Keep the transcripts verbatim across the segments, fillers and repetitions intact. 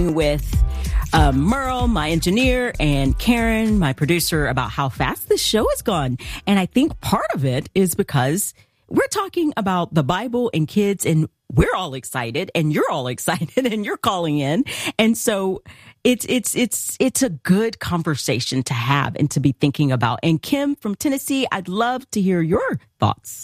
with uh, Merle, my engineer, and Karen, my producer, about how fast this show has gone. And I think part of it is because we're talking about the Bible and kids, and we're all excited, and you're all excited, and you're calling in. And so it's it's it's it's a good conversation to have and to be thinking about. And Kim from Tennessee, I'd love to hear your thoughts.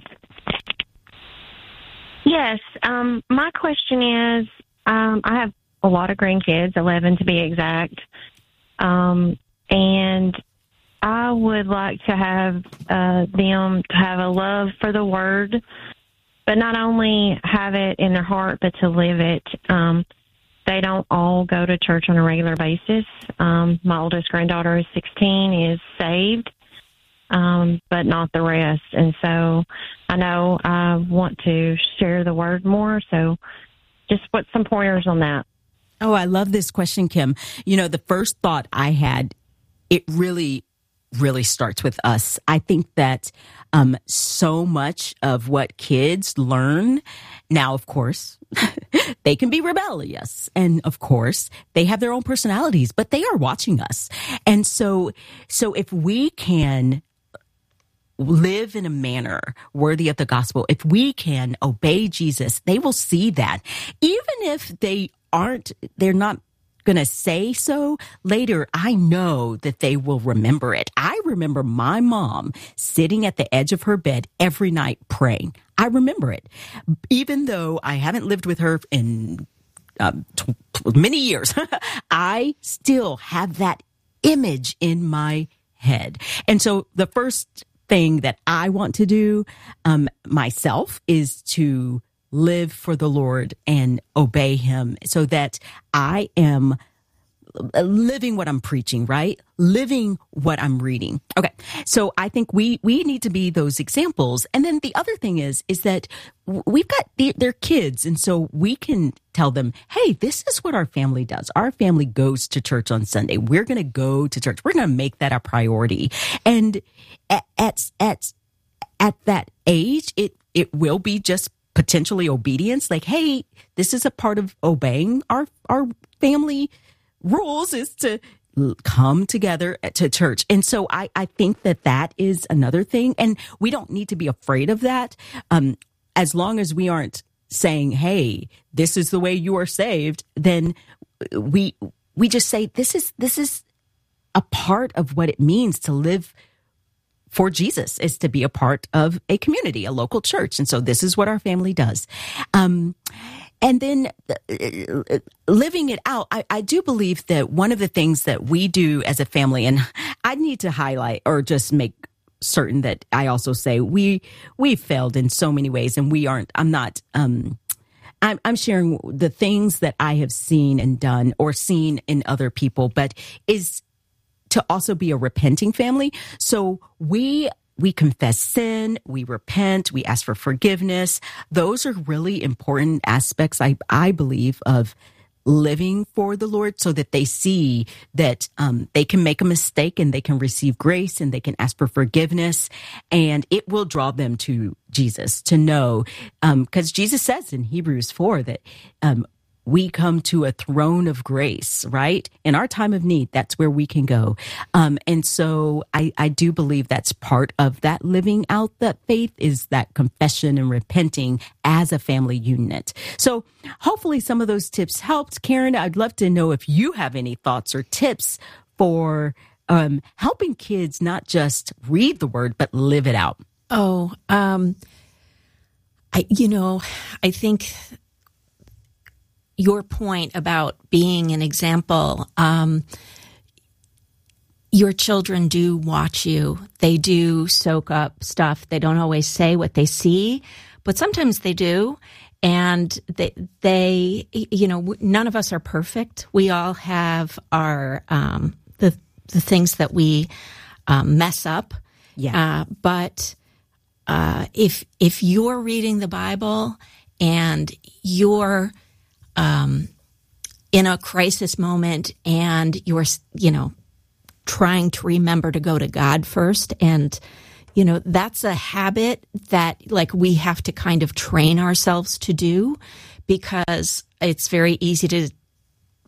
Yes. Um, my question is, um, I have a lot of grandkids, eleven to be exact. Um, and I would like to have uh, them to have a love for the Word, but not only have it in their heart, but to live it. Um, they don't all go to church on a regular basis. Um, my oldest granddaughter is sixteen, is saved, um, but not the rest. And so I know I want to share the Word more, so just what some pointers on that. Oh, I love this question, Kim. You know, the first thought I had, it really, really starts with us. I think that um, so much of what kids learn now, of course, they can be rebellious. And of course, they have their own personalities, but they are watching us. And so, so if we can live in a manner worthy of the gospel, if we can obey Jesus, they will see that. Even if they aren't, they're not going to say so later, I know that they will remember it. I remember my mom sitting at the edge of her bed every night praying. I remember it. Even though I haven't lived with her in um, t- many years, I still have that image in my head. And so the first thing that I want to do um, myself is to live for the Lord and obey Him, so that I am living what I'm preaching, right? Living what I'm reading. Okay. So I think we, we need to be those examples. And then the other thing is, is that we've got the, their kids. And so we can tell them, hey, this is what our family does. Our family goes to church on Sunday. We're going to go to church. We're going to make that a priority. And at, at, at, at that age, it, it will be just potentially obedience. Like, hey, this is a part of obeying our, our family rules, is to come together to church. And so I, I think that that is another thing. And we don't need to be afraid of that. Um, as long as we aren't saying, hey, this is the way you are saved, then we, we just say, this is, this is a part of what it means to live for Jesus, is to be a part of a community, a local church. And so this is what our family does. Um, And then uh, living it out, I, I do believe that one of the things that we do as a family, and I need to highlight or just make certain that I also say we, we've failed in so many ways, and we aren't, I'm not, um, I'm, I'm sharing the things that I have seen and done or seen in other people, but is to also be a repenting family. So we We confess sin, we repent, we ask for forgiveness. Those are really important aspects, I, I believe, of living for the Lord, so that they see that um, they can make a mistake and they can receive grace and they can ask for forgiveness. And it will draw them to Jesus, to know, because um, Jesus says in Hebrews four that um, we come to a throne of grace, right? In our time of need, that's where we can go. Um, and so I, I do believe that's part of that living out that faith, is that confession and repenting as a family unit. So hopefully some of those tips helped. Karen, I'd love to know if you have any thoughts or tips for um, helping kids not just read the Word, but live it out. Oh, um, I, you know, I think your point about being an example, um, your children do watch you. They do soak up stuff. They don't always say what they see, but sometimes they do. And they, they, you know, none of us are perfect. We all have our, um, the, the things that we, um, mess up. Yeah. Uh, but, uh, if, if you're reading the Bible and you're, Um, in a crisis moment, and you're, you know, trying to remember to go to God first. And, you know, that's a habit that, like, we have to kind of train ourselves to do, because it's very easy to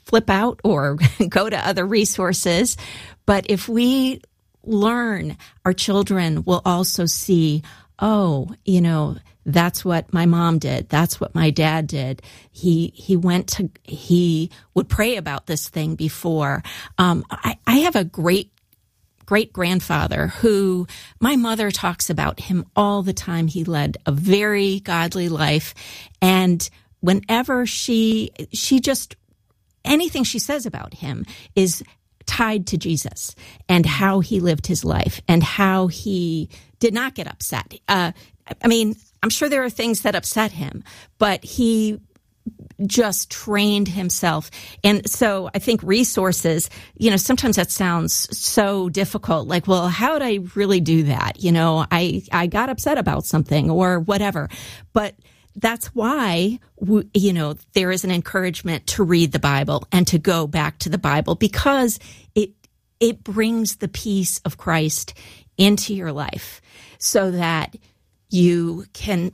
flip out or go to other resources. But if we learn, our children will also see, oh, you know, that's what my mom did. That's what my dad did. He he went to, he would pray about this thing before. Um, I, I have a great great grandfather who my mother talks about him all the time. He led a very godly life. And whenever she, she just, anything she says about him is tied to Jesus and how he lived his life and how he did not get upset. Uh, I mean, I'm sure there are things that upset him, but he just trained himself. And so I think resources, you know, sometimes that sounds so difficult. Like, well, how would I really do that? You know, I, I got upset about something or whatever. But that's why, you know, there is an encouragement to read the Bible and to go back to the Bible, because it, it brings the peace of Christ into your life so that you can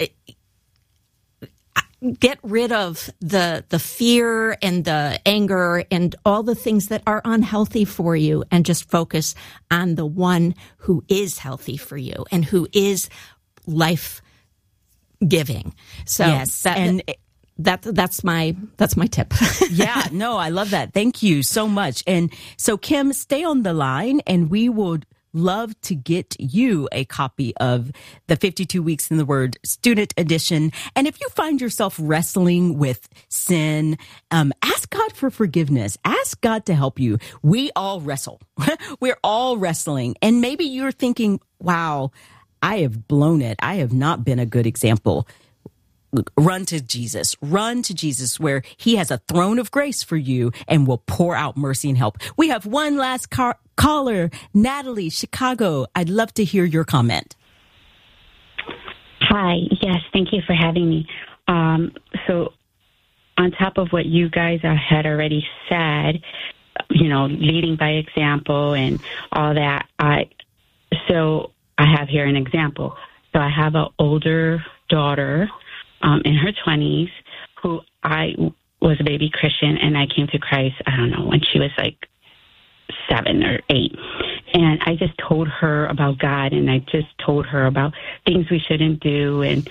get rid of the the fear and the anger and all the things that are unhealthy for you, and just focus on the one who is healthy for you and who is life giving. So yes, that, and that that's my that's my tip. Yeah, no, I love that. Thank you so much. And so, Kim, stay on the line, and we would love to get you a copy of the fifty-two Weeks in the Word Student Edition. And if you find yourself wrestling with sin, um, ask God for forgiveness. Ask God to help you. We all wrestle. We're all wrestling. And maybe you're thinking, wow, I have blown it. I have not been a good example. Run to Jesus. Run to Jesus, where he has a throne of grace for you and will pour out mercy and help. We have one last car- caller, Natalie, Chicago. I'd love to hear your comment. Hi. Yes, thank you for having me. Um, so on top of what you guys had already said, you know, leading by example and all that, I so I have here an example. So I have an older daughter Um, in her twenties, who I was a baby Christian, and I came to Christ, I don't know, when she was like seven or eight. And I just told her about God, and I just told her about things we shouldn't do and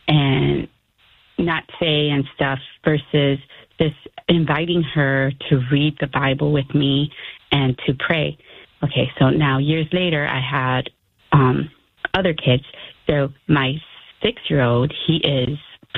and not say and stuff, versus just inviting her to read the Bible with me and to pray. Okay, so now years later, I had um, other kids. So my six-year-old, he is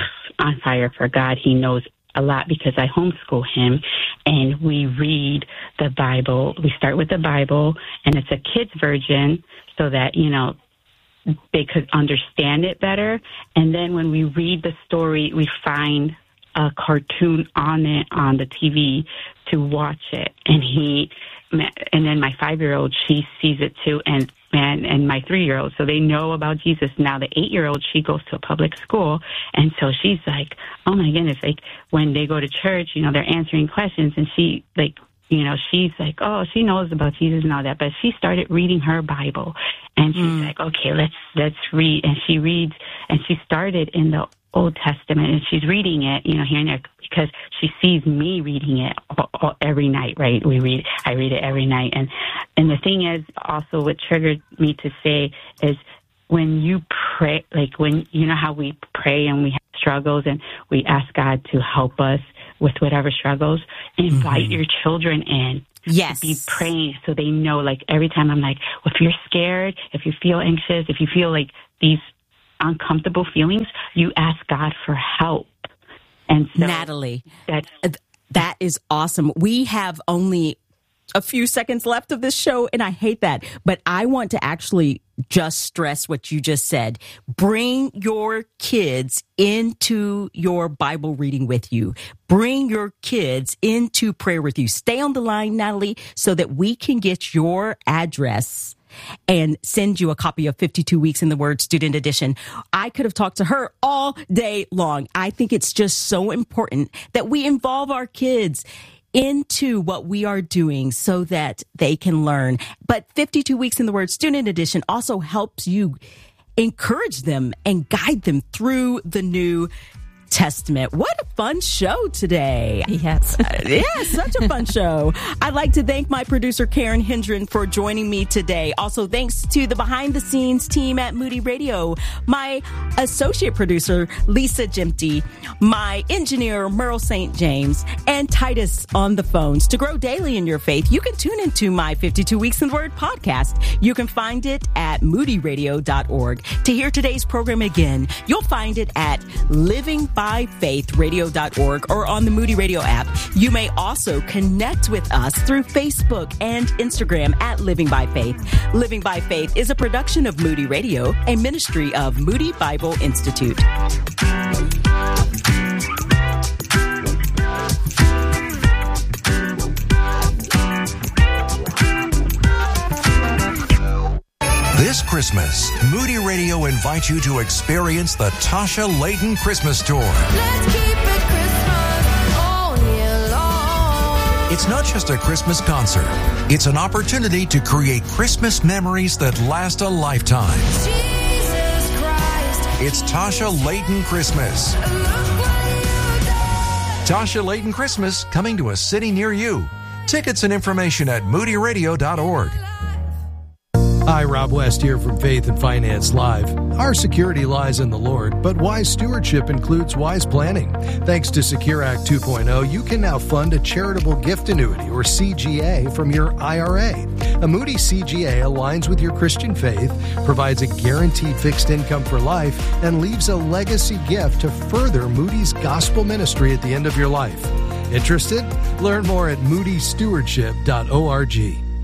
on fire for God. He knows a lot because I homeschool him, and we read the Bible. We start with the Bible, and it's a kid's version so that, you know, they could understand it better. And then when we read the story, we find a cartoon on it on the T V to watch it. And he, and then my five-year-old, she sees it too, and And, and my three-year-old, so they know about Jesus. Now the eight-year-old, she goes to a public school, and so she's like, oh my goodness, like when they go to church, you know, they're answering questions, and she, like, you know, she's like, oh, she knows about Jesus and all that, but she started reading her Bible, and she's mm. like, okay, let's, let's read, and she reads, and she started in the Old Testament, and she's reading it, you know, here and there, because she sees me reading it all, all, every night, right? We read, I read it every night. And, and the thing is, also what triggered me to say is, when you pray, like when, you know how we pray and we have struggles and we ask God to help us with whatever struggles, invite mm-hmm. your children in. Yes. Be praying so they know, like every time I'm like, well, if you're scared, if you feel anxious, if you feel like these uncomfortable feelings, you ask God for help. And so Natalie, that's, that is awesome. We have only a few seconds left of this show, and I hate that, but I want to actually just stress what you just said. Bring your kids into your Bible reading with you. Bring your kids into prayer with you. Stay on the line, Natalie, so that we can get your address and send you a copy of fifty-two Weeks in the Word Student Edition. I could have talked to her all day long. I think it's just so important that we involve our kids into what we are doing so that they can learn. But fifty-two Weeks in the Word Student Edition also helps you encourage them and guide them through the new Testament. What a fun show today. Yes. uh, yeah, such a fun show. I'd like to thank my producer, Karen Hendren, for joining me today. Also, thanks to the behind-the-scenes team at Moody Radio, my associate producer, Lisa Jimty, my engineer, Merle Saint James, and Titus on the phones. To grow daily in your faith, you can tune into my fifty-two Weeks in the Word podcast. You can find it at moody radio dot org. To hear today's program again, you'll find it at living by faith radio dot org or on the Moody Radio app. You may also connect with us through Facebook and Instagram at Living by Faith. Living by Faith is a production of Moody Radio, a ministry of Moody Bible Institute. This Christmas, Moody Radio invites you to experience the Tasha Layton Christmas Tour. Let's keep it Christmas all year long. It's not just a Christmas concert. It's an opportunity to create Christmas memories that last a lifetime. Jesus Christ. It's Tasha Layton Christmas. Look what you done. Tasha Layton Christmas, coming to a city near you. Tickets and information at moody radio dot org. Hi, Rob West here from Faith and Finance Live. Our security lies in the Lord, but wise stewardship includes wise planning. Thanks to Secure Act two point oh, you can now fund a charitable gift annuity, or C G A, from your I R A. A Moody C G A aligns with your Christian faith, provides a guaranteed fixed income for life, and leaves a legacy gift to further Moody's gospel ministry at the end of your life. Interested? Learn more at moody stewardship dot org.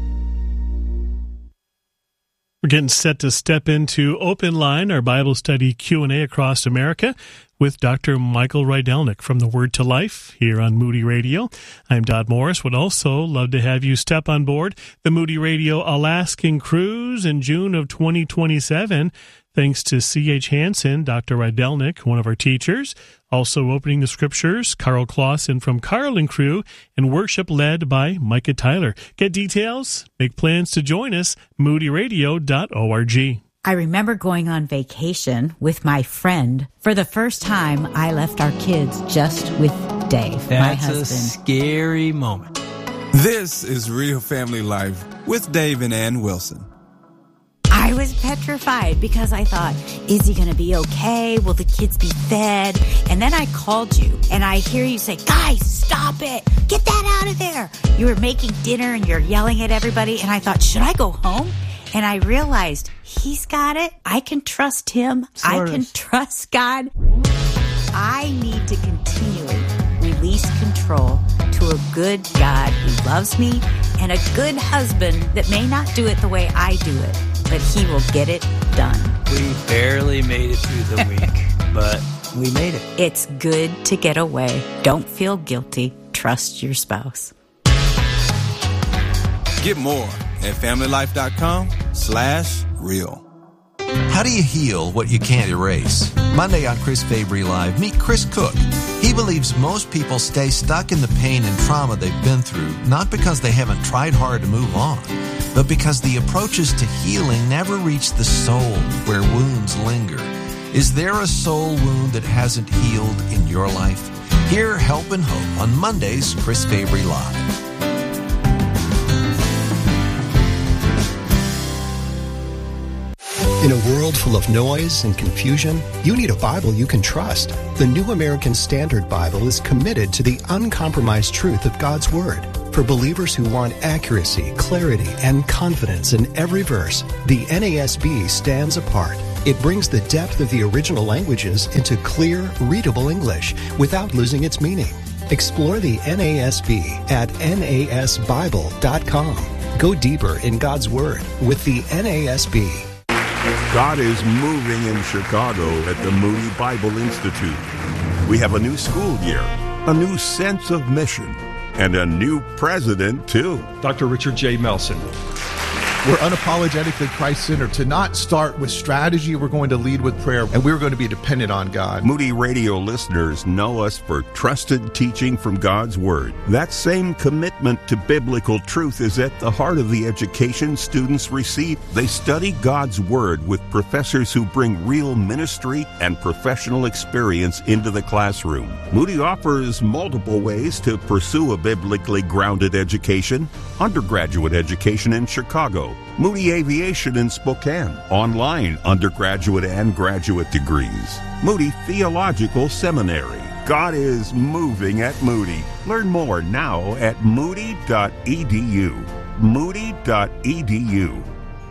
We're getting set to step into Open Line, our Bible study Q and A across America, with Doctor Michael Rydelnik from The Word to Life here on Moody Radio. I'm Dodd Morris. Would also love to have you step on board the Moody Radio Alaskan Cruise in June of twenty twenty-seven. Thanks to C H Hansen, Doctor Rydelnik, one of our teachers. Also opening the scriptures, Carl Clausen from Carl and Crew, and worship led by Micah Tyler. Get details, make plans to join us, moody radio dot org. I remember going on vacation with my friend. For the first time, I left our kids just with Dave, That's my husband. That's a scary moment. This is Real Family Life with Dave and Ann Wilson. I was petrified because I thought, is he going to be okay? Will the kids be fed? And then I called you and I hear you say, guys, stop it. Get that out of there. You were making dinner and you're yelling at everybody. And I thought, should I go home? And I realized he's got it. I can trust him. Sort I of. can trust God. I need to continually release control to a good God who loves me and a good husband that may not do it the way I do it, but he will get it done. We barely made it through the week, but we made it. It's good to get away. Don't feel guilty. Trust your spouse. Get more at family life dot com slash real. How do you heal what you can't erase? Monday on Chris Fabry Live, meet Chris Cook. He believes most people stay stuck in the pain and trauma they've been through, not because they haven't tried hard to move on, but because the approaches to healing never reach the soul where wounds linger. Is there a soul wound that hasn't healed in your life? Hear Help and Hope on Mondays, Chris Fabry Live. In a world full of noise and confusion, you need a Bible you can trust. The New American Standard Bible is committed to the uncompromised truth of God's Word. For believers who want accuracy, clarity, and confidence in every verse, the N A S B stands apart. It brings the depth of the original languages into clear, readable English without losing its meaning. Explore the N A S B at N A S Bible dot com. Go deeper in God's Word with the N A S B. God is moving in Chicago at the Moody Bible Institute. We have a new school year, a new sense of mission, and a new president, too. Doctor Richard J. Melson. We're unapologetically Christ-centered. To not start with strategy, we're going to lead with prayer, and we're going to be dependent on God. Moody Radio listeners know us for trusted teaching from God's Word. That same commitment to biblical truth is at the heart of the education students receive. They study God's Word with professors who bring real ministry and professional experience into the classroom. Moody offers multiple ways to pursue a biblically grounded education: undergraduate education in Chicago, Moody Aviation in Spokane, online undergraduate and graduate degrees, Moody Theological Seminary. God is moving at Moody. Learn more now at moody dot e d u. moody dot e d u.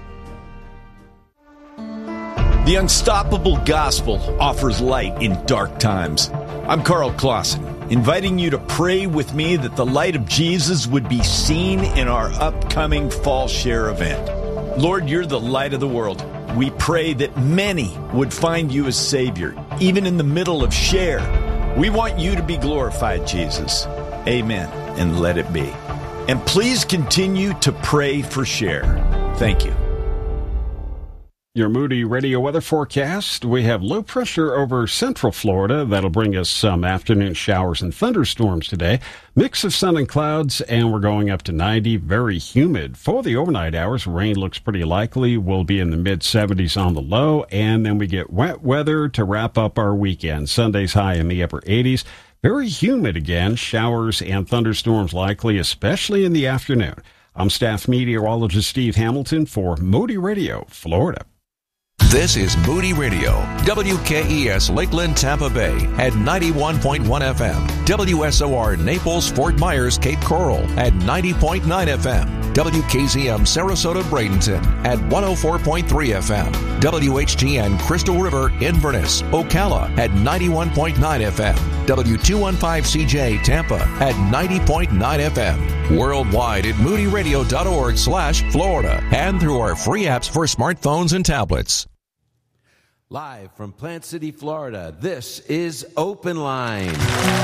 The Unstoppable Gospel offers light in dark times. I'm Carl Clausen, inviting you to pray with me that the light of Jesus would be seen in our upcoming Fall Share event. Lord, you're the light of the world. We pray that many would find you as Savior, even in the middle of Share. We want you to be glorified, Jesus. Amen, and let it be. And please continue to pray for Share. Thank you. Your Moody Radio weather forecast. We have low pressure over central Florida. That'll bring us some afternoon showers and thunderstorms today. Mix of sun and clouds, and we're going up to ninety. Very humid. For the overnight hours, rain looks pretty likely. We'll be in the mid seventies on the low, and then we get wet weather to wrap up our weekend. Sunday's high in the upper eighties. Very humid again. Showers and thunderstorms likely, especially in the afternoon. I'm staff meteorologist Steve Hamilton for Moody Radio, Florida. This is Moody Radio, W K E S Lakeland, Tampa Bay at ninety-one point one F M, W S O R Naples, Fort Myers, Cape Coral at ninety point nine F M, W K Z M Sarasota, Bradenton at one oh four point three F M, W H T N Crystal River, Inverness, Ocala at ninety-one point nine F M, W two fifteen C J Tampa at ninety point nine F M, worldwide at moody radio dot org slash Florida, and through our free apps for smartphones and tablets. Live from Plant City, Florida, this is Open Line.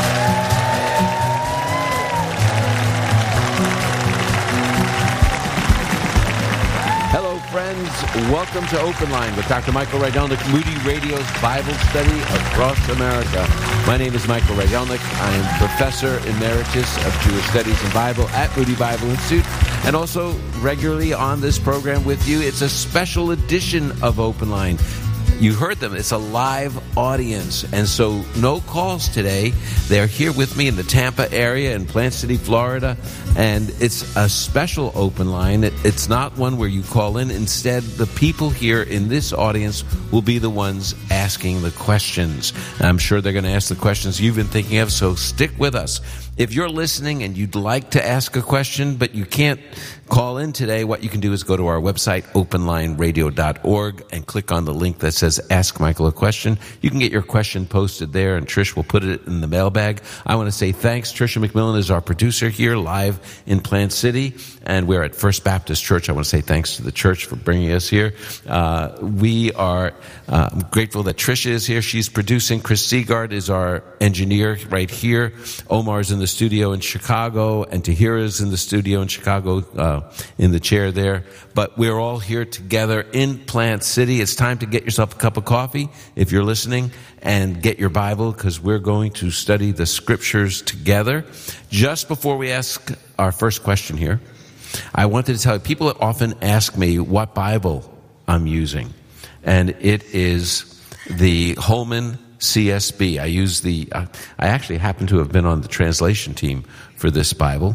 Hello, friends. Welcome to Open Line with Doctor Michael Rydelnik, Moody Radio's Bible study across America. My name is Michael Rydelnik. I am Professor Emeritus of Jewish Studies and Bible at Moody Bible Institute, and also regularly on this program with you. It's a special edition of Open Line. You heard them. It's a live audience. And so no calls today. They're here with me in the Tampa area in Plant City, Florida. And it's a special open line. It, it's not one where you call in. Instead, the people here in this audience will be the ones asking the questions. I'm sure they're going to ask the questions you've been thinking of, so stick with us. If you're listening and you'd like to ask a question, but you can't call in today, what you can do is go to our website, open line radio dot org, and click on the link that says Ask Michael a Question. You can get your question posted there, and Trish will put it in the mailbag. I want to say thanks. Tricia McMillan is our producer here live in Plant City, and we're at First Baptist Church. I want to say thanks to the church for bringing us here. Uh, we are uh, grateful that Tricia is here. She's producing. Chris Seagard is our engineer right here. Omar's in the studio in Chicago, and Tahira's in the studio in Chicago, uh, in the chair there. But we're all here together in Plant City. It's time to get yourself a cup of coffee if you're listening, and get your Bible, because we're going to study the scriptures together. Just before we ask our first question here, I wanted to tell you, people often ask me what Bible I'm using, and it is the Holman C S B. I use the, uh, I actually happen to have been on the translation team for this Bible.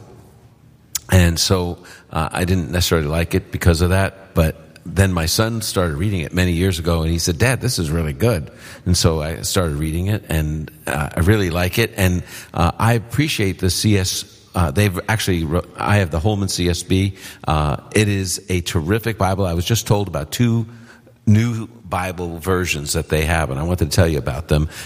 And so uh, I didn't necessarily like it because of that, but then my son started reading it many years ago, and he said, Dad, this is really good. And so I started reading it, and uh, I really like it. And uh, I appreciate the C S Uh, they've actually, I have the Holman C S B. Uh, it is a terrific Bible. I was just told about two new Bible versions that they have, and I wanted to tell you about them.